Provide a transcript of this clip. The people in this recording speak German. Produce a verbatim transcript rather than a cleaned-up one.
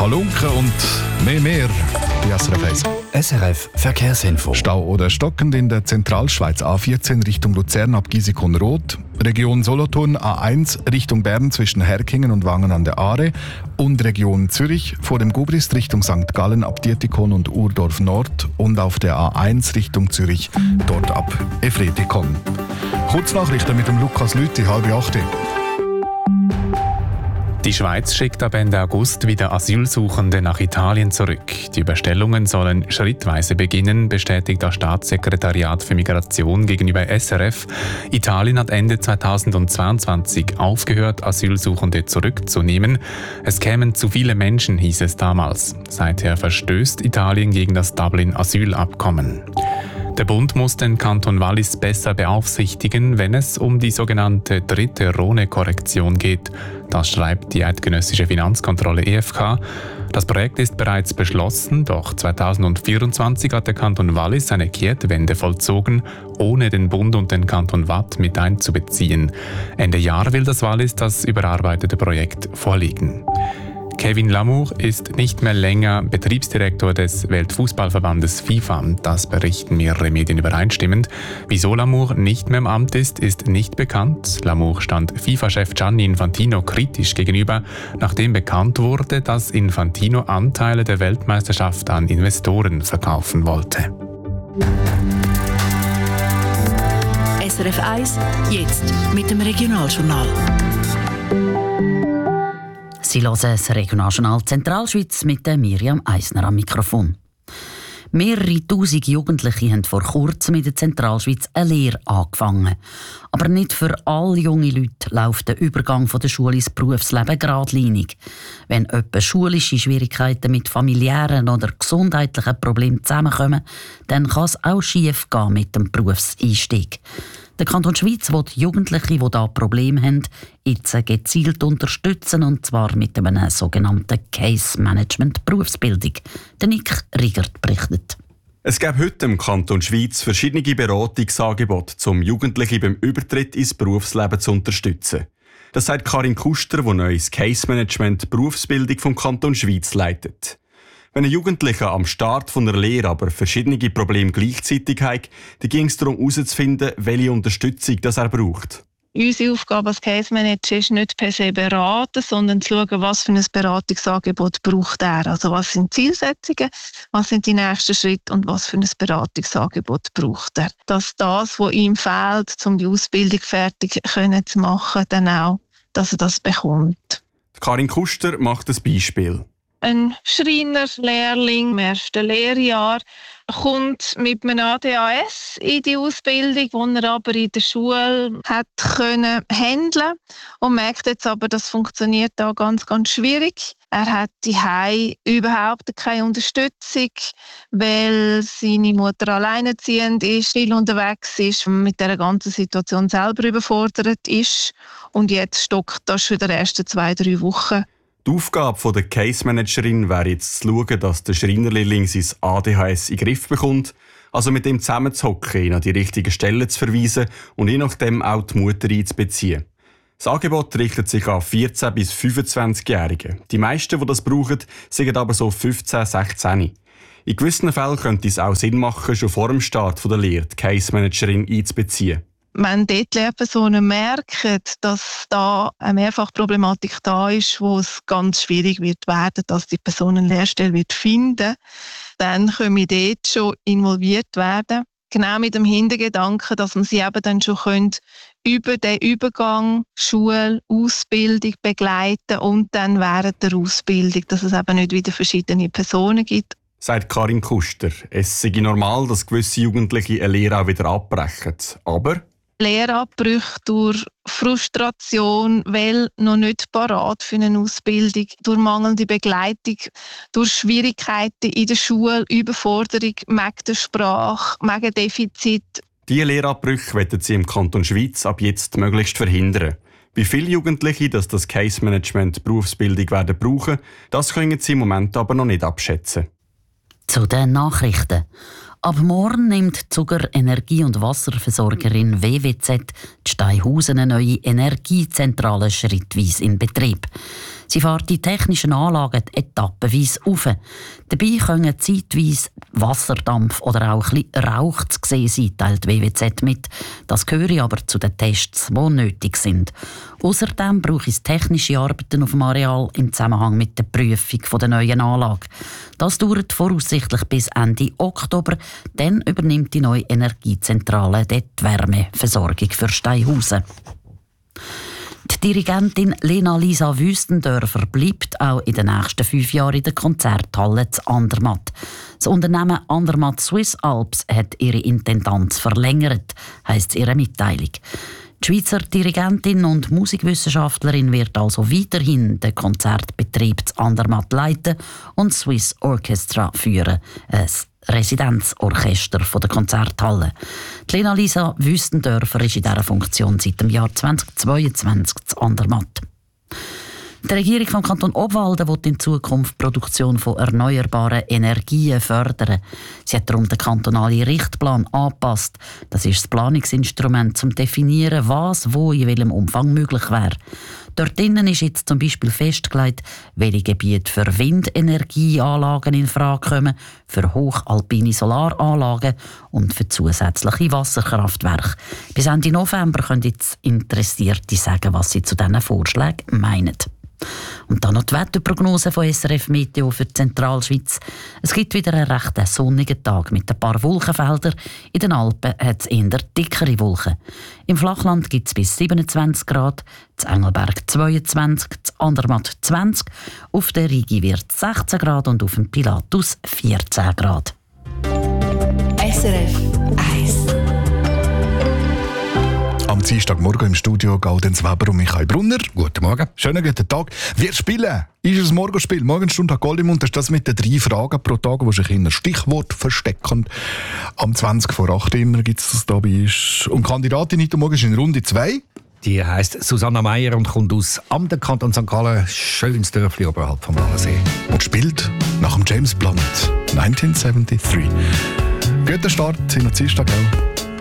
Halunken und mehr, mehr. Die S R F eins. S R F Verkehrsinfo. Stau oder stockend in der Zentralschweiz A vierzehn Richtung Luzern ab Giesecon-Rot, Region Solothurn A eins Richtung Bern zwischen Herkingen und Wangen an der Aare und Region Zürich vor dem Gubrist Richtung Sankt Gallen ab Dietikon und Urdorf Nord und auf der A eins Richtung Zürich dort ab Efretikon. Kurznachrichten mit dem Lukas Lüthi, halb acht. Die Schweiz schickt ab Ende August wieder Asylsuchende nach Italien zurück. Die Überstellungen sollen schrittweise beginnen, bestätigt das Staatssekretariat für Migration gegenüber S R F. Italien hat Ende zweitausendzweiundzwanzig aufgehört, Asylsuchende zurückzunehmen. Es kämen zu viele Menschen, hieß es damals. Seither verstößt Italien gegen das Dublin-Asylabkommen. Der Bund muss den Kanton Wallis besser beaufsichtigen, wenn es um die sogenannte dritte Rhone-Korrektion geht. Das schreibt die eidgenössische Finanzkontrolle E F K. Das Projekt ist bereits beschlossen, doch zweitausendvierundzwanzig hat der Kanton Wallis eine Kehrtwende vollzogen, ohne den Bund und den Kanton Waadt mit einzubeziehen. Ende Jahr will das Wallis das überarbeitete Projekt vorlegen. Kevin Lamour ist nicht mehr länger Betriebsdirektor des Weltfußballverbandes FIFA. Das berichten mehrere Medien übereinstimmend. Wieso Lamour nicht mehr im Amt ist, ist nicht bekannt. Lamour stand FIFA-Chef Gianni Infantino kritisch gegenüber, nachdem bekannt wurde, dass Infantino Anteile der Weltmeisterschaft an Investoren verkaufen wollte. S R F eins, jetzt mit dem Regionaljournal. Sie hören das Regionaljournal Zentralschweiz mit der Miriam Eisner am Mikrofon. Mehrere tausend Jugendliche haben vor kurzem in der Zentralschweiz eine Lehre angefangen. Aber nicht für alle junge Leute läuft der Übergang von der Schule ins Berufsleben geradlinig. Wenn etwa schulische Schwierigkeiten mit familiären oder gesundheitlichen Problemen zusammenkommen, dann kann es auch schief gehen mit dem Berufseinstieg. Der Kanton Schweiz will Jugendliche, die hier Probleme haben, jetzt gezielt unterstützen, und zwar mit einer sogenannten Case Management Berufsbildung. Der Nick Riegert berichtet. Es gibt heute im Kanton Schweiz verschiedene Beratungsangebote, um Jugendliche beim Übertritt ins Berufsleben zu unterstützen. Das sagt Karin Kuster, die neues Case Management Berufsbildung vom Kanton Schweiz leitet. Wenn ein Jugendlicher am Start von der Lehre aber verschiedene Probleme gleichzeitig hat, dann ging es darum herauszufinden, welche Unterstützung das er braucht. Unsere Aufgabe als Case Manager ist nicht per se beraten, sondern zu schauen, was für ein Beratungsangebot braucht er. Also was sind die Zielsetzungen, was sind die nächsten Schritte und was für ein Beratungsangebot braucht er. Dass das, was ihm fehlt, um die Ausbildung fertig zu machen, dann auch, dass er das bekommt. Karin Kuster macht ein Beispiel. Ein Schreinerlehrling im ersten Lehrjahr kommt mit einem A D H S in die Ausbildung, die er aber in der Schule hat können handeln und merkt jetzt aber, das funktioniert da ganz, ganz schwierig. Er hat zuhause überhaupt keine Unterstützung, weil seine Mutter alleinerziehend ist, viel unterwegs ist, mit der ganzen Situation selber überfordert ist und jetzt stockt das schon in den ersten zwei, drei Wochen. Die Aufgabe der Case-Managerin wäre jetzt zu schauen, dass der Schreinerlehrling sein A D H S in den Griff bekommt, also mit ihm zusammenzuhocken, ihn an die richtigen Stellen zu verweisen und je nachdem auch die Mutter einzubeziehen. Das Angebot richtet sich an vierzehn- bis fünfundzwanzigjährige. Die meisten, die das brauchen, sind aber so fünfzehn, sechzehn. In gewissen Fällen könnte es auch Sinn machen, schon vor dem Start der Lehre die Case-Managerin einzubeziehen. Wenn dort Lehrpersonen merken, dass da eine Mehrfachproblematik da ist, wo es ganz schwierig wird werden, dass die Person eine Lehrstelle wird finden, dann können wir dort schon involviert werden. Genau mit dem Hintergedanken, dass man sie eben dann schon können, über den Übergang Schule, Ausbildung begleiten und dann während der Ausbildung, dass es eben nicht wieder verschiedene Personen gibt. Sagt Karin Kuster. Es sei normal, dass gewisse Jugendliche eine Lehre auch wieder abbrechen. Aber Lehrabbrüche durch Frustration, weil noch nicht parat für eine Ausbildung, durch mangelnde Begleitung, durch Schwierigkeiten in der Schule, Überforderung, wegen der Sprache, wegen Defizit. Diese Lehrabbrüche wollen sie im Kanton Schweiz ab jetzt möglichst verhindern. Wie viele Jugendliche das, das Case Management Berufsbildung werden brauchen, das können sie im Moment aber noch nicht abschätzen. Zu den Nachrichten. Ab morgen nimmt die Zuger-, Energie- und Wasserversorgerin W W Z die Steinhausen eine neue Energiezentrale schrittweise in Betrieb. Sie fährt die technischen Anlagen etappenweise auf. Dabei können zeitweise Wasserdampf oder auch ein bisschen Rauch zu sehen sein, teilt W W Z mit. Das gehöre aber zu den Tests, die nötig sind. Außerdem braucht es technische Arbeiten auf dem Areal im Zusammenhang mit der Prüfung der neuen Anlage. Das dauert voraussichtlich bis Ende Oktober. Dann übernimmt die neue Energiezentrale dort die Wärmeversorgung für Steinhausen. Die Dirigentin Lena-Lisa Wüstendörfer bleibt auch in den nächsten fünf Jahren in der Konzerthalle zu Andermatt. Das Unternehmen Andermatt Swiss Alps hat ihre Intendanz verlängert, heisst es in ihrer Mitteilung. Die Schweizer Dirigentin und Musikwissenschaftlerin wird also weiterhin den Konzertbetrieb zu Andermatt leiten und Swiss Orchestra führen, ein Residenzorchester der Konzerthalle. Die Lena-Lisa Wüstendörfer ist in dieser Funktion seit dem Jahr zweitausendzweiundzwanzig zu Andermatt. Die Regierung vom Kanton Obwalden will in Zukunft die Produktion von erneuerbaren Energien fördern. Sie hat darum den kantonalen Richtplan angepasst. Das ist das Planungsinstrument, um zu definieren, was wo in welchem Umfang möglich wäre. Dort drinnen ist jetzt zum Beispiel festgelegt, welche Gebiete für Windenergieanlagen in Frage kommen, für hochalpine Solaranlagen und für zusätzliche Wasserkraftwerke. Bis Ende November können jetzt Interessierte sagen, was sie zu diesen Vorschlägen meinen. Und dann noch die Wetterprognose von S R F Meteo für die Zentralschweiz. Es gibt wieder einen recht sonnigen Tag mit ein paar Wolkenfeldern. In den Alpen hat es eher dickere Wolken. Im Flachland gibt es bis siebenundzwanzig Grad, zu Engelberg zweiundzwanzig, zu Andermatt zwanzig, auf der Rigi wird es sechzehn Grad und auf dem Pilatus vierzehn Grad. S R F eins. Am Dienstagmorgen im Studio Gaudenz Weber und Michael Brunner. Guten Morgen. Schönen guten Tag. Wir spielen. Ist es ein Morgenspiel? Morgenstunde Gold im Mund. Das ist das mit den drei Fragen pro Tag, die sich in ein Stichwort verstecken. Am zwanzig vor acht immer gibt es das dabei. Und Kandidatin heute Morgen ist in Runde zwei. Die heisst Susanna Meier und kommt aus Amden, Kanton Sankt Gallen. Schönes Dörfli oberhalb vom Wallensee. Und spielt nach dem James Blunt neunzehnhundertdreiundsiebzig. Guter Start in der Dienstag auch.